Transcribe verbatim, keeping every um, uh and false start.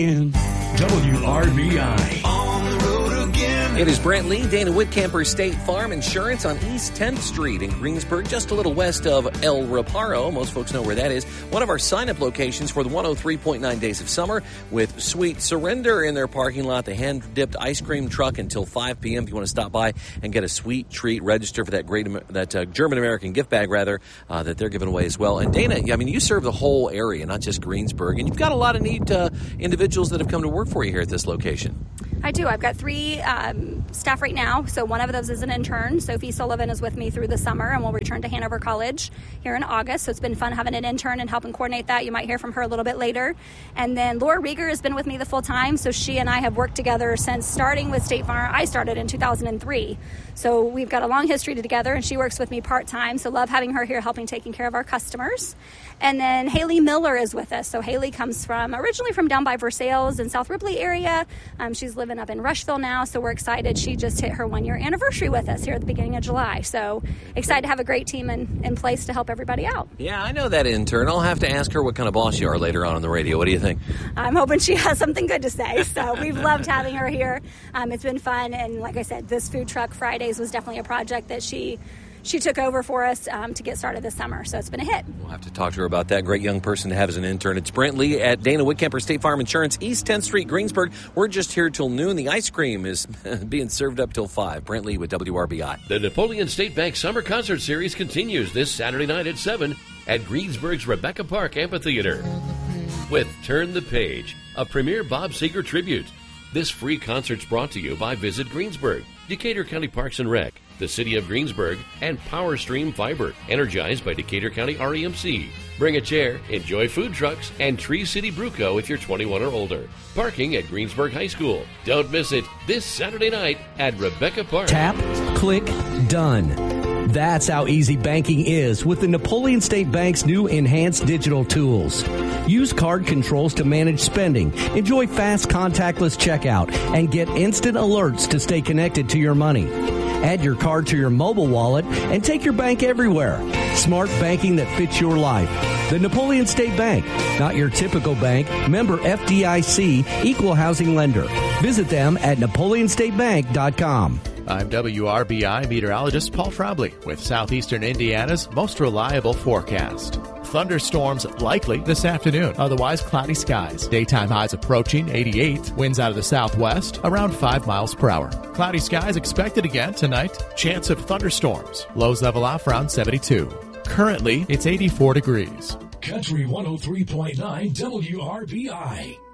In W R B I. On the road again. It is Brent Lee, Dana Whitcamper State Farm Insurance on East tenth Street in Greensburg, just a little west of El Reparo. Most folks know where that is. One of our sign-up locations for the one oh three point nine Days of Summer with Sweet Surrender in their parking lot. The hand-dipped ice cream truck until five p.m. If you want to stop by and get a sweet treat, register for that great that uh, German-American gift bag, rather, uh, that they're giving away as well. And Dana, I mean, you serve the whole area, not just Greensburg, and you've got a lot of neat uh, individuals that have come to work for you here at this location. I do. I've got three um, staff right now. So one of those is an intern. Sophie Sullivan is with me through the summer and will return to Hanover College here in August. So it's been fun having an intern and helping coordinate that. You might hear from her a little bit later. And then Laura Rieger has been with me the full time. So she and I have worked together since starting with State Farm. I started in two thousand three. So we've got a long history together, and she works with me part-time. So love having her here helping taking care of our customers. And then Haley Miller is with us. So Haley comes from originally from down by Versailles in South Ripley area. Um, she's living up in Rushville now, so we're excited. She just hit her one-year anniversary with us here at the beginning of July. So excited to have a great team in, in place to help everybody out. Yeah, I know that intern. I'll have to ask her what kind of boss you are later on on the radio. What do you think? I'm hoping she has something good to say. So we've loved having her here. Um, it's been fun. And like I said, this Food Truck Fridays was definitely a project that she She took over for us um, to get started this summer, so it's been a hit. We'll have to talk to her about that. Great young person to have as an intern. It's Brent Lee at Dana Whitcamper State Farm Insurance, East tenth Street, Greensburg. We're just here till noon. The ice cream is being served up till five. Brent Lee with W R B I. The Napoleon State Bank Summer Concert Series continues this Saturday night at seven at Greensburg's Rebecca Park Amphitheater with Turn the Page, a premier Bob Seger tribute. This free concert's brought to you by Visit Greensburg, Decatur County Parks and Rec, the City of Greensburg, and Power Stream Fiber, energized by Decatur County R E M C. Bring a chair, enjoy food trucks, and Tree City Brew Co. if you're twenty-one or older. Parking at Greensburg High School. Don't miss it this Saturday night at Rebecca Park. Tap, click, done. That's how easy banking is with the Napoleon State Bank's new enhanced digital tools. Use card controls to manage spending, enjoy fast contactless checkout, and get instant alerts to stay connected to your money. Add your card to your mobile wallet and take your bank everywhere. Smart banking that fits your life. The Napoleon State Bank, not your typical bank. Member F D I C, equal housing lender. Visit them at napoleon state bank dot com. I'm W R B I meteorologist Paul Trombley with Southeastern Indiana's most reliable forecast. Thunderstorms likely this afternoon, otherwise cloudy skies. Daytime highs approaching eighty-eight, winds out of the southwest around five miles per hour. Cloudy skies expected again tonight. Chance of thunderstorms. Lows level off around seventy-two. Currently, it's eighty-four degrees. Country one oh three point nine W R B I.